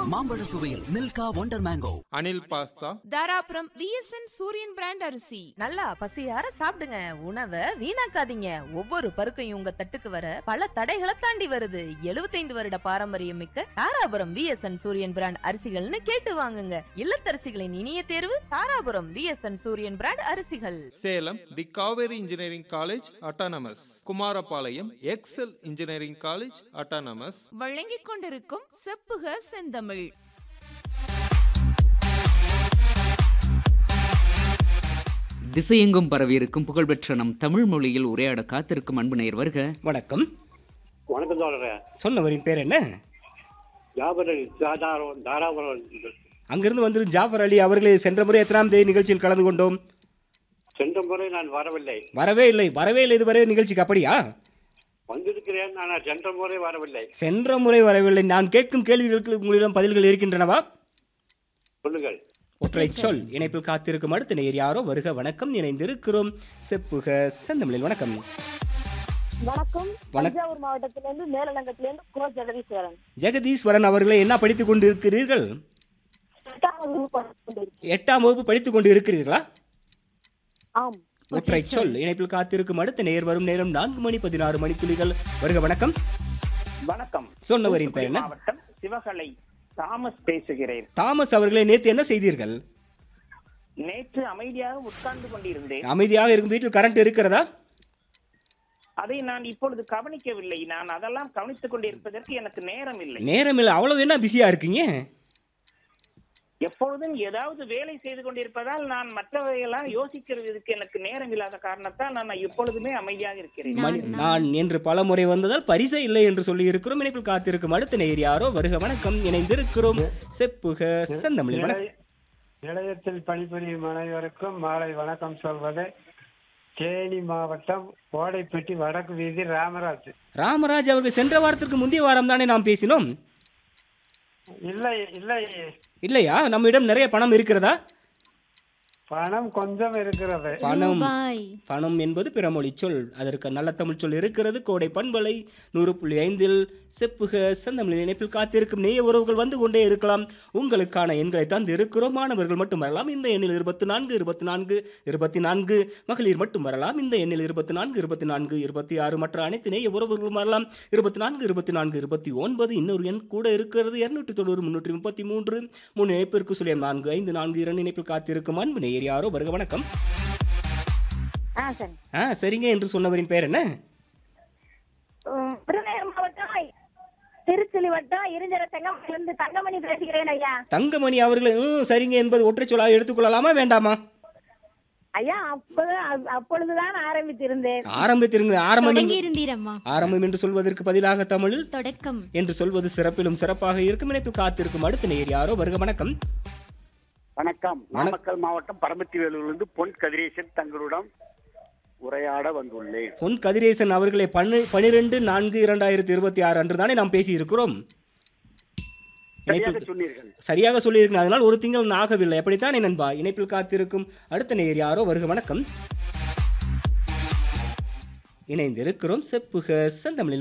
மாம்பழ சுவையில் Milkha wonder mango. Anil pasta, Dharapuram VSN சூரியன் பிராண்ட் அரிசி. நல்லா பசியார சாப்பிடுங்க, உணவை வீணாக்காதீங்க. ஒவ்வொரு பருக்கையும் உங்க தட்டுக்கு வர பல தடைகளை தாண்டி வருது. 75 வருட பாரம்பரியம் மிக்க தாராபுரம் விஎஸ்என் சூரியன் பிராண்ட் அரிசிகள்னு கேட்டு வாங்குங்க. இல்லத்தரசிகளின் இனிய தேர்வு தாராபுரம் விஎஸ்என் சூரியன் பிராண்ட் அரிசிகள். சேலம் தி Kaveri engineering college autonomous, Kumarapalayam XL engineering college autonomous வழங்கிக் கொண்டிருக்கும் செப்புக செந்தமிழ். திசையெங்கும் பரவியிருக்கும் புகழ்பெற்ற நம் தமிழ் மொழியில் உரையாட காத்திருக்கும் அன்பு நேயர் வருக. வணக்கம். வணக்கம் தோழரே. சொன்னவரின் பேர் என்ன? ஜாபர் அலி, தாராபுரம். அங்கிருந்து வந்து ஜாஃபர் அலி அவர்களே, சென்ற முறை எத்தனாம் தேதி நிகழ்ச்சியில் கலந்து கொண்டோம்? சென்ற முறை நான் வரவில்லை. வரவே இல்லை இதுவரை நிகழ்ச்சிக்கு. அப்படியா? வந்திருக்கிறேன், ஆனால் சென்ற முறை வரவில்லை. சென்ற முறை வரவில்லை. நான் கேட்கும் கேள்விகளுக்கு உங்களிடம் பதில்கள் இருக்கின்றனவா? சொல்லுங்கள். ஒற்றை சொல். இணைப்பில் காத்திருக்கும் அடுத்த நேயர் யாரோ வருக. வணக்கம். இணைந்திருக்கிறோம் செப்புக செந்தமிழில். வணக்கம். வணக்கம். தஞ்சாவூர் மாவட்டத்திலிருந்து மேலலங்கத்திலிருந்து கோ ஜெகதீஸ்வரன். ஜெகதீஸ்வரன் அவர்களே, என்ன படித்துக் கொண்டு இருக்கிறீர்கள்? 8ஆம் வகுப்பு படித்துக் கொண்டு இருக்கிறீர்களா? ஆம். ஒற்றை சொல். இணைப்பில் காத்திருக்கும் அடுத்த நேயர் வரும் நேரம் 4:16 மணித்துளிகள். வருக. வணக்கம். வணக்கம். சொன்னவரின் பெயர் என்ன? மாவட்டம் சிவகலை தாமஸ் பேசுகிறேன். தாமஸ் அவர்களே, நேற்று என்ன செய்தீர்கள்? நேற்று அமைதியாக உட்கார்ந்து கொண்டிருந்தேன். அமைதியாக இருக்கும் வீட்டில் கரண்ட் இருக்கிறதா? அதை நான் இப்பொழுது கவனிக்கவில்லை. நான் அதெல்லாம் கவனித்துக் கொண்டிருப்பதற்கு எனக்கு நேரம் இல்லை. நேரம் இல்லை. அவ்வளவு என்ன பிஸியா இருக்கீங்க? எப்பொழுதும் ஏதாவது வேலை செய்து கொண்டிருப்பதால் நான் மற்றவையெல்லாம் யோசிக்கிறதுக்கு எனக்கு நேரம் இல்லாத காரணத்தால் நான் எப்பொழுதுமே அமைதியாக இருக்கிறேன். நான் என்று பல முறை வந்ததால் பரிசை இல்லை என்று சொல்லி இருக்கிறோம். இணைப்பில் காத்திருக்கும் அடுத்த நேயர் யாரோ வருக. வணக்கம். இணைந்திருக்கிறோம் செப்புக செந்தமிழில். நிலையத்தில் பணிபுரியும் அனைவருக்கும் மாலை வணக்கம் சொல்வது தேனி மாவட்டம் ஓடைப்பட்டி வடக்கு வீதி ராமராஜ். ராமராஜ் அவர்கள் சென்ற வாரத்திற்கு முந்தைய வாரம் தானே நாம் பேசினோம்? இல்லையா? நம்மிடம் நிறைய பணம் இருக்கிறதா? பணம் கொஞ்சம் இருக்கிறது. பணம் என்பது பிறமொழி சொல். அதற்கு நல்ல தமிழ் சொல் இருக்கிறது. கோடை பண்பலை 100.5 செப்புக செந்தமிழில் இணைப்பில் காத்திருக்கும் நேய உறவுகள் வந்து கொண்டே இருக்கலாம். உங்களுக்கான எண்களை தந்து இருக்கிறோம். மாணவர்கள் மட்டும் வரலாம். இந்த எண்ணில் 24 24 24. மகளிர் மட்டும் வரலாம். இந்த எண்ணில் 24 24 26. மற்ற அனைத்து நேய உறவுகளும் வரலாம். 24 24 29. இன்னொரு எண் கூட இருக்கிறது. 290 333. 3 இணைப்பிற்கு சொல்லி 4 5 4 2 இணைப்பில் காத்திருக்கும் அன்பு நேயர் யாரோ வருக. வணக்கம். சரிங்க என்று சொன்னவரின் பெயர் என்ன? மாவட்டம் திருச்சி வட்டம் இருஞ்சர தங்கமணியிலிருந்து தங்கமணி பேசுகிறேன் ஐயா. தங்கமணி அவர்களே, சரிங்க என்பது ஒற்றை சொல்லாக எடுத்துக்கொள்ளலாமா வேண்டாமா? ஐயா, அப்பொழுதுதான் ஆரம்பித்திருந்தேன். ஆரம்பம் என்று சொல்வதற்கு பதிலாக தமிழில் தொடக்கம் என்று சொல்வது சிறப்பிலும் சிறப்பாக இருக்கும். இணைப்பில் காத்திருக்கும் அடுத்த நேயர் யாரோ வருக. வணக்கம். வணக்கம். நாமக்கல் மாவட்டம் பரமத்தி வேலூரிலிருந்து பொன் கதிரேசன் தங்களுடன் உரையாட வந்துள்ளேன். பொன் கதிரேசன் அவர்களை 12/4/2026 அன்று தானே நாம் பேசி இருக்கிறோம். சரியாக சொல்லியிருக்கேன். அதனால் ஒரு திங்கள் ஆகவில்லை. அப்படித்தானே நண்பா? இணைப்பில் காத்திருக்கும் அடுத்த நேயர் யாரோ வருக. வணக்கம். இணைந்திருக்கிறோம் செப்புக செந்தமிழில்.